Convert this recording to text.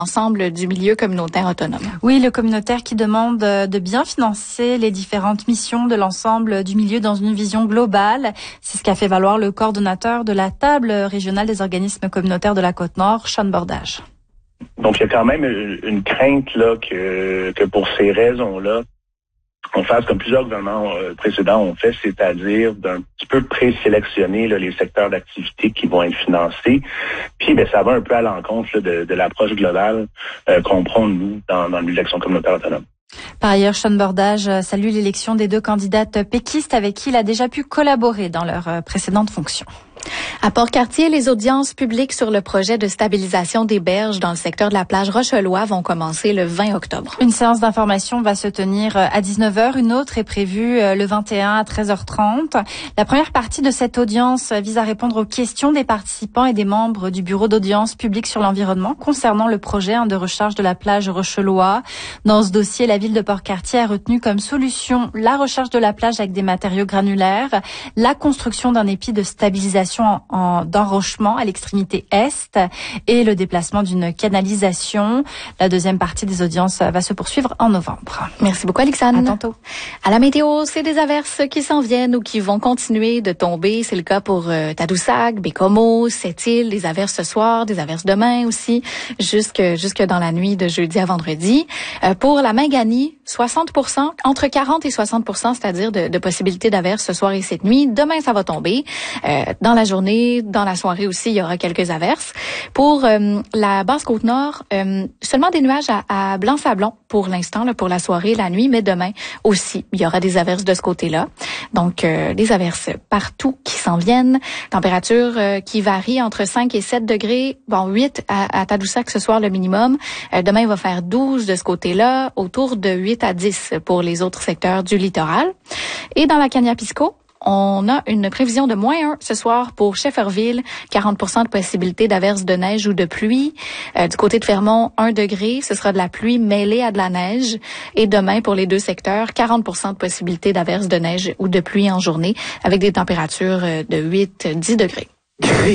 ensemble du milieu communautaire autonome. Oui, le communautaire qui demande de bien financer les différentes missions de l'ensemble du milieu dans une vision globale. C'est ce qu'a fait valoir le coordonnateur de la table régionale des organismes communautaires de la Côte-Nord, Sean Bordage. Donc, il y a quand même une crainte là que pour ces raisons-là, on fasse comme plusieurs gouvernements précédents ont fait, c'est-à-dire d'un petit peu présélectionner là, les secteurs d'activité qui vont être financés. Puis, ça va un peu à l'encontre là, de l'approche globale qu'on prône, nous, dans l'élection communautaire autonome. Par ailleurs, Sean Bordage salue l'élection des 2 candidates péquistes avec qui il a déjà pu collaborer dans leurs précédentes fonctions. À Port-Cartier, les audiences publiques sur le projet de stabilisation des berges dans le secteur de la plage Rochelois vont commencer le 20 octobre. Une séance d'information va se tenir à 19h. Une autre est prévue le 21 à 13h30. La première partie de cette audience vise à répondre aux questions des participants et des membres du bureau d'audience publique sur l'environnement concernant le projet de recharge de la plage Rochelois. Dans ce dossier, la ville de Port-Cartier a retenu comme solution la recharge de la plage avec des matériaux granulaires, la construction d'un épi de stabilisation d'enrochement à l'extrémité est et le déplacement d'une canalisation. La deuxième partie des audiences va se poursuivre en novembre. Merci beaucoup, Alexandre. À tantôt. À la météo, c'est des averses qui s'en viennent ou qui vont continuer de tomber. C'est le cas pour Tadoussac, Baie-Comeau, Sept-Îles, des averses ce soir, des averses demain aussi, jusque dans la nuit de jeudi à vendredi. Pour la Mingani, 60%, entre 40 et 60%, c'est-à-dire de possibilités d'averses ce soir et cette nuit. Demain, ça va tomber. Dans la journée, dans la soirée aussi, il y aura quelques averses. Pour la Basse-Côte-Nord, seulement des nuages à blanc-sablon pour l'instant, là, pour la soirée, la nuit, mais demain aussi, il y aura des averses de ce côté-là. Donc, des averses partout qui s'en viennent. Température qui varie entre 5 et 7 degrés. Bon, 8 à Tadoussac ce soir, le minimum. Demain, il va faire 12 de ce côté-là, autour de 8 à 10 pour les autres secteurs du littoral. Et dans la Kaniapisco, on a une prévision de -1 ce soir pour Shefferville, 40% de possibilité d'averses de neige ou de pluie. Du côté de Fermont, 1 degré, ce sera de la pluie mêlée à de la neige. Et demain, pour les 2 secteurs, 40% de possibilité d'averses de neige ou de pluie en journée, avec des températures de 8-10 degrés.